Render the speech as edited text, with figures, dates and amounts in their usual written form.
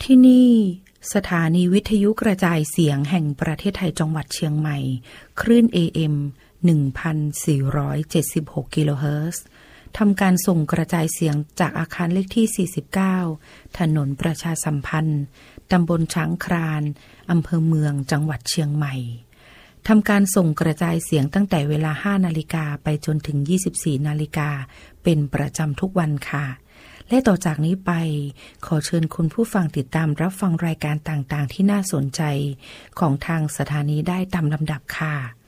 ที่นี่สถานีวิทยุกระจายเสียงแห่งประเทศไทยจังหวัดเชียงใหม่คลื่น AM 1476 กิโลเฮิรตซ์ทำการส่งกระจายเสียงจากอาคารเลขที่49ถนนประชาสัมพันธ์ตำบลช้างครานอำเภอเมืองจังหวัดเชียงใหม่ทำการส่งกระจายเสียงตั้งแต่เวลา 5 นาฬิกาไปจนถึง 24 นาฬิกาเป็นประจำทุกวันค่ะและต่อจากนี้ไปขอเชิญคุณผู้ฟังติดตามรับฟังรายการต่างๆที่น่าสนใจของทางสถานีได้ตามลำดับค่ะ